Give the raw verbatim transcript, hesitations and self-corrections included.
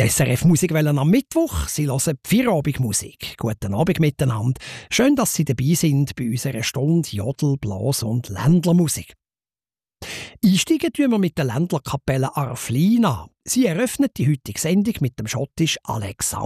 Die S R F-Musik wollen am Mittwoch. Sie hören die Feierabendmusik. Guten Abend miteinander. Schön, dass Sie dabei sind bei unserer Stunde Jodel, Blas- und Ländlermusik. Einsteigen tun wir mit der Ländlerkapelle Arflina. Sie eröffnet die heutige Sendung mit dem Schottisch Alexander.